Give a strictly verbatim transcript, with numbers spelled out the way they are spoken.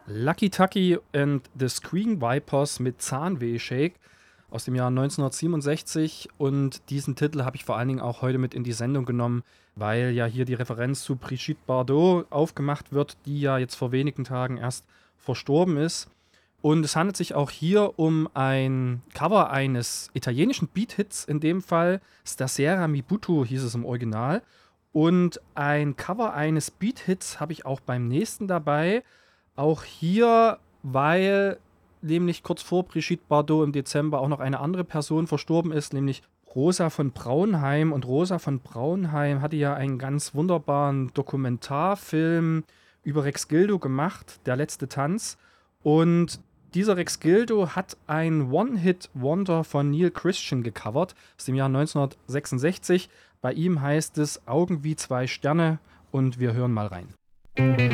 Lucky Tucky and the Screen Vipers mit Zahnweh-Shake aus dem Jahr neunzehnhundertsiebenundsechzig. Und diesen Titel habe ich vor allen Dingen auch heute mit in die Sendung genommen, weil ja hier die Referenz zu Brigitte Bardot aufgemacht wird, die ja jetzt vor wenigen Tagen erst verstorben ist. Und es handelt sich auch hier um ein Cover eines italienischen Beat-Hits, in dem Fall Stasera mi butto hieß es im Original. Und ein Cover eines Beat-Hits habe ich auch beim nächsten dabei. Auch hier, weil nämlich kurz vor Brigitte Bardot im Dezember auch noch eine andere Person verstorben ist, nämlich Rosa von Braunheim. Und Rosa von Braunheim hatte ja einen ganz wunderbaren Dokumentarfilm über Rex Gildo gemacht, Der letzte Tanz. Und dieser Rex Gildo hat ein One-Hit-Wonder von Neil Christian gecovert, aus dem Jahr neunzehnhundertsechsundsechzig. Bei ihm heißt es Augen wie zwei Sterne und wir hören mal rein.